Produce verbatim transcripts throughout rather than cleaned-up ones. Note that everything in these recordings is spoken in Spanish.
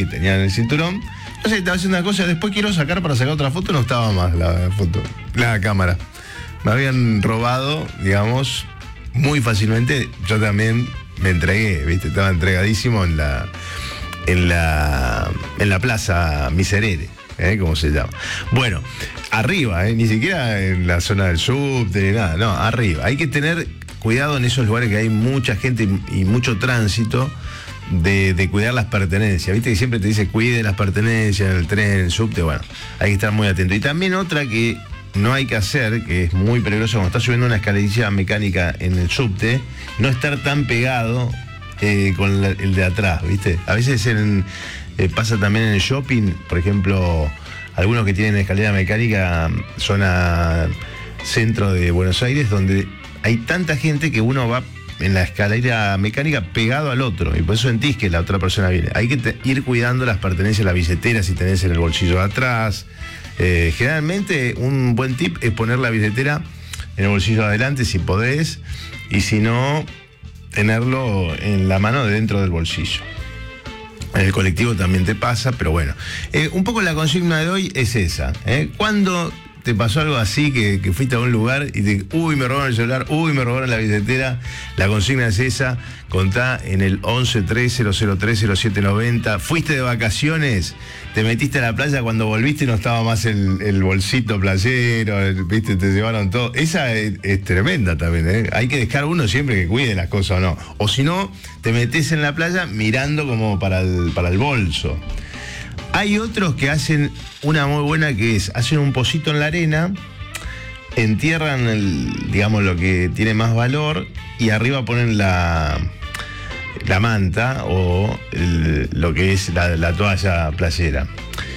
que tenían el cinturón. No sé, estaba haciendo una cosa, después quiero sacar para sacar otra foto, no estaba más la foto, la cámara. Me habían robado, digamos, muy fácilmente. Yo también me entregué, ¿viste? Estaba entregadísimo en la en la en la Plaza Miserere, ¿eh? Como se llama. Bueno, arriba, ¿eh? Ni siquiera en la zona del subte ni nada, no, arriba. Hay que tener cuidado en esos lugares que hay mucha gente y, y mucho tránsito. De, de cuidar las pertenencias, viste que siempre te dice cuide las pertenencias en el tren, en el subte, bueno, hay que estar muy atento. Y también otra que no hay que hacer, que es muy peligroso cuando estás subiendo una escalerilla mecánica en el subte, no estar tan pegado eh, con la, el de atrás, viste. A veces en, eh, pasa también en el shopping, por ejemplo, algunos que tienen escalera mecánica, zona centro de Buenos Aires, donde hay tanta gente que uno va en la escalera mecánica pegado al otro, y por eso sentís que la otra persona viene. Hay que te, ir cuidando las pertenencias, la billetera si tenés en el bolsillo de atrás. Eh, generalmente un buen tip es poner la billetera en el bolsillo de adelante si podés, y si no, tenerlo en la mano de dentro del bolsillo. En el colectivo también te pasa, pero bueno. Eh, un poco la consigna de hoy es esa, ¿eh? ¿Cuándo te pasó algo así que, que fuiste a un lugar y te, uy, me robaron el celular, uy, me robaron la billetera? La consigna es esa, contá en el once tres cero cero tres cero siete noventa. Fuiste de vacaciones, te metiste a la playa, cuando volviste no estaba más el, el bolsito playero, el, viste, te llevaron todo. Esa es, es tremenda también, ¿eh? Hay que dejar uno siempre que cuide las cosas o no. O si no, te metés en la playa mirando como para el, para el bolso. Hay otros que hacen una muy buena, que es, hacen un pocito en la arena, entierran el, digamos, lo que tiene más valor, y arriba ponen la, la manta o el, lo que es la, la toalla playera.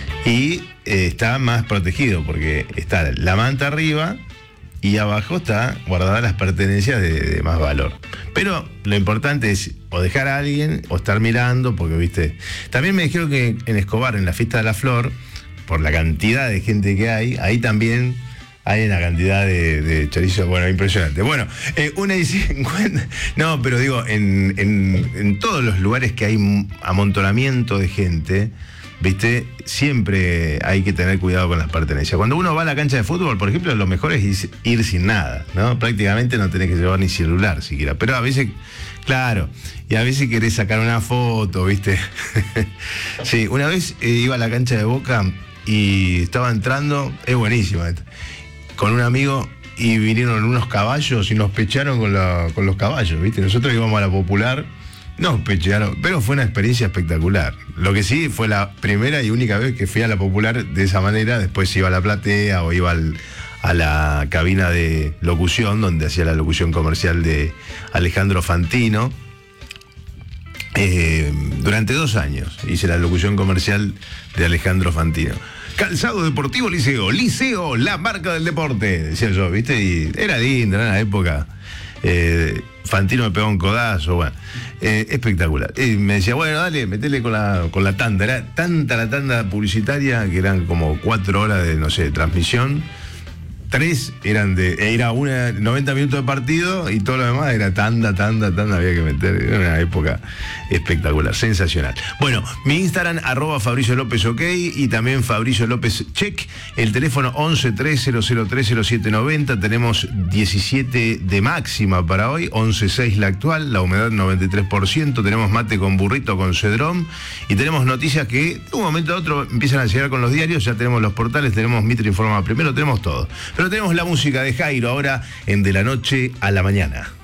Y eh, está más protegido porque está la manta arriba y abajo está guardadas las pertenencias de, de más valor. Pero lo importante es o dejar a alguien o estar mirando, porque, viste, también me dijeron que en Escobar, en la fiesta de la flor, por la cantidad de gente que hay, ahí también hay una cantidad de, de chorizos, bueno, impresionante. Bueno, eh, una y cincuenta, no, pero digo, en, en, en todos los lugares que hay amontonamiento de gente, viste, siempre hay que tener cuidado con las pertenencias. Cuando uno va a la cancha de fútbol, por ejemplo, lo mejor es ir sin nada, ¿no? Prácticamente no tenés que llevar ni celular siquiera, pero a veces, claro, y a veces querés sacar una foto, viste. Sí, una vez eh, iba a la cancha de Boca y estaba entrando, es buenísima esta, con un amigo, y vinieron unos caballos y nos pecharon con, la, con los caballos, viste. Nosotros íbamos a la Popular. No, pechearon, pero fue una experiencia espectacular. Lo que sí fue la primera y única vez que fui a la Popular de esa manera. Después iba a la platea o iba al, a la cabina de locución, donde hacía la locución comercial de Alejandro Fantino. Eh, durante dos años hice la locución comercial de Alejandro Fantino. Calzado Deportivo Liceo, Liceo, la marca del deporte, decía yo, ¿viste? Y era lindo, era la época. Eh, Fantino me pegó un codazo, bueno, eh, espectacular. Y me decía, bueno, dale, metele con la, con la tanda. Era tanta la tanda publicitaria que eran como cuatro horas de, no sé, de transmisión. Tres eran de, era una, noventa minutos de partido, y todo lo demás era tanda, tanda, tanda, había que meter. Era una época espectacular, sensacional. Bueno, mi Instagram, arroba Fabricio López OK, y también Fabricio López Check. El teléfono once tres cero cero tres cero siete noventa. Tenemos diecisiete de máxima para hoy, once seis la actual, la humedad noventa y tres por ciento. Tenemos mate con burrito con cedrón, y tenemos noticias que de un momento a otro empiezan a llegar con los diarios. Ya tenemos los portales, tenemos Mitre Informa Primero, tenemos todo. Pero tenemos la música de Jairo ahora en De la Noche a la Mañana.